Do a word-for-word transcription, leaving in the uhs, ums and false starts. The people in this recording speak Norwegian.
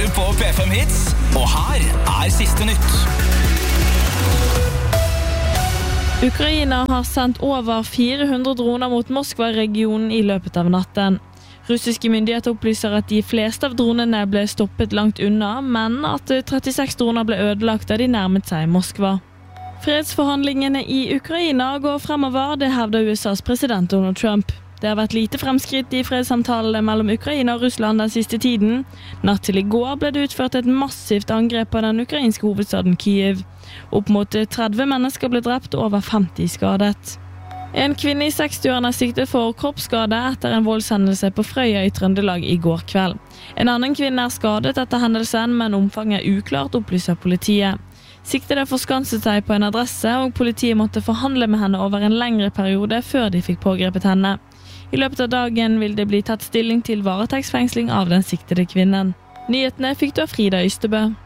du på P fem Hits, og her er siste nytt. Ukraina har sendt over fire hundre droner mot Moskva-regionen i løpet av natten. Russiske myndigheter opplyser at de fleste av dronene ble stoppet langt unna, men at trettiseks droner ble ødelagt da de nærmet seg Moskva. Fredsforhandlingene i Ukraina går fremover, det hevder U S A's president Donald Trump. Det har vært lite fremskritt i fredssamtalene mellom Ukraina og Russland den siste tiden. Natt til i går ble det utført et massivt angrep på den ukrainske hovedstaden Kyiv. Opp mot tretti mennesker ble drept og over femti skadet. En kvinne i sekstiårene er siktet for kroppsskade etter en voldshendelse på Frøya i Trøndelag i går kveld. En annen kvinne er skadet etter hendelsen, men omfanget er uklart, opplyser politiet. Siktede forskanset seg på en adresse, og politiet måtte forhandle med henne over en lengre periode før de fikk pågrepet henne. I løpet av dagen vil det bli tatt stilling til varetektsfengsling av den siktede kvinnen. Nyhetene fikk du av Frida Ystebø.